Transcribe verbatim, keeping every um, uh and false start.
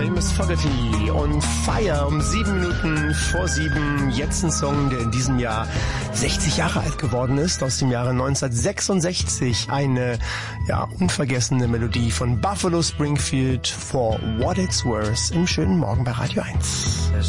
Famous Fogerty und Fire um sieben Minuten vor sieben. Jetzt ein Song, der in diesem Jahr sechzig Jahre alt geworden ist, aus dem Jahre neunzehnhundertsechsundsechzig. Eine ja unvergessene Melodie von Buffalo Springfield, For What It's Worth, im schönen Morgen bei Radio eins.